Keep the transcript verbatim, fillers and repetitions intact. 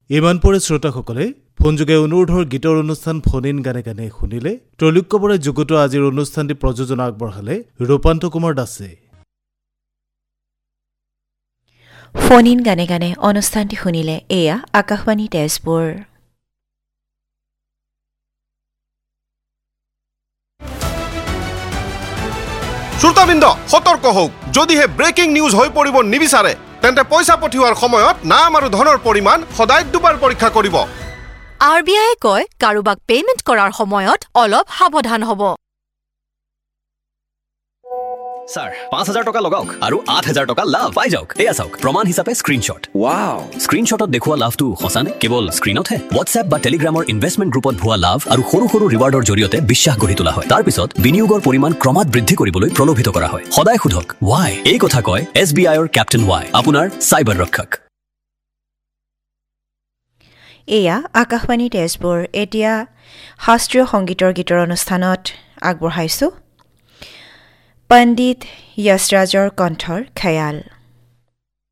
ইমান পৰে শ্ৰোতাসকলে ফোনযোগে অনুৰোধৰ গীতৰ অনুষ্ঠান ফোন ইন গানে গানে শুনিলে। ত্ৰৈলোক্যবৰে যুগতো আজিৰ অনুষ্ঠানটি প্ৰযোজনা আগবঢ়ালে ৰূপান্ত কুমাৰ দাসে। ফোন ইন গানে গানে অনুষ্ঠানটি শুনিলে এয়া আকাশবাণী তেজপুৰ। শ্ৰোতাবৃন্দ সতৰ্ক হওক, যদিহে ব্ৰেকিং নিউজ হৈ পৰিব নিবিচাৰে তেন্তে পইচা পঠিওৱাৰ সময়ত নাম আৰু ধনৰ পৰিমাণ সদায় দুবাৰ পৰীক্ষা কৰিব। আৰ বি আই কয় কাৰোবাক পেমেণ্ট কৰাৰ সময়ত অলপ সাৱধান হ'ব। স্যাৰ পাঁচ হাজাৰ টকা লগাওক আৰু আঠ হাজাৰ টকা লাভ পাই যাওক। এয়া চাওক প্ৰমাণ হিচাপে স্ক্ৰীনশ্বট। ৱাও, স্ক্ৰীনশ্বটত দেখুওৱা লাভটো সঁচানে কেৱল স্ক্ৰীনতহে? হোৱাটছএপ বা টেলিগ্ৰামৰ ইনভেষ্টমেণ্ট গ্ৰুপত ভুৱা লাভ আৰু সৰু সৰু ৰিৱাৰ্ডৰ জৰিয়তে বিশ্বাস গঢ়ি তোলা হয়। তাৰ পিছত বিনিয়োগৰ পৰিমাণ ক্ৰমাৎ বৃদ্ধি কৰিবলৈ প্ৰলোভিত কৰা হয়। সদায় সোধক ৱাই। এই কথা কয় এছ বি আইৰ কেপ্টেইন ৱাই, আপোনাৰ চাইবাৰ ৰক্ষক। এয়া আকাশবাণী তেজপুৰ। এতিয়া শাস্ত্ৰীয় সংগীতৰ গীতৰ অনুষ্ঠানত আগবঢ়াইছো পণ্ডিত যশৰাজৰ কণ্ঠৰ খেয়াল।